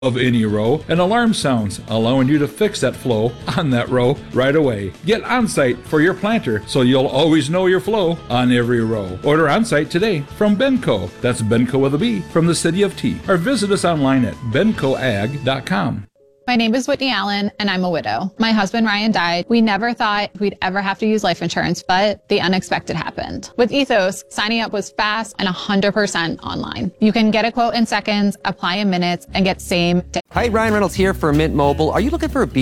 of any row, and alarm sounds, allowing you to fix that flow on that row right away. Get OnSite for your planter so you'll always know your flow on every row. Order OnSite today from Benco. That's Benco with a B from the city of T. Or visit us online at bencoag.com. My name is Whitney Allen, and I'm a widow. My husband, Ryan, died. We never thought we'd ever have to use life insurance, but the unexpected happened. With Ethos, signing up was fast and 100% online. You can get a quote in seconds, apply in minutes, and get same day. Hi, Ryan Reynolds here for Mint Mobile. Are you looking for a